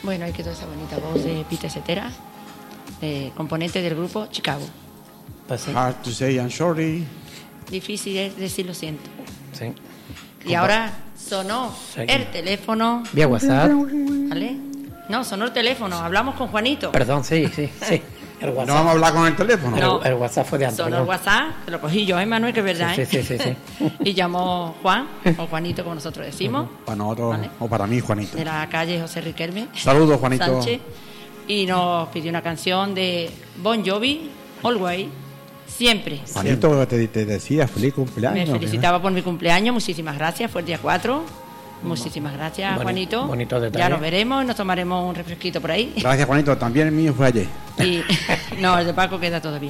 Bueno, hay que toda esa bonita voz de Peter Cetera, componente del grupo Chicago. Pues sí. Hard to say I'm sorry. Difícil es decir lo siento. Sí. Y ahora sonó Seguimos. el teléfono. Vía WhatsApp. ¿Vale? No, sonó el teléfono. Hablamos con Juanito. Perdón, sí. El WhatsApp. ¿No vamos a hablar con el teléfono? No. El WhatsApp fue de antes. Sonó el WhatsApp, que lo cogí yo, Manuel, que es verdad, Sí. Y llamó Juan, o Juanito, como nosotros decimos, Para nosotros, Vale. o para mí, Juanito. de la calle José Riquelme Saludos, Juanito. Sánchez, y nos pidió una canción de Bon Jovi, Always, siempre. Juanito te decía feliz cumpleaños. Me felicitaba por mi cumpleaños, muchísimas gracias, fue el día 4. Muchísimas gracias, Juanito. Bonito detalle. Ya nos veremos y nos tomaremos un refresquito por ahí. Gracias, Juanito. También el mío fue ayer. Y no, el de Paco queda todavía.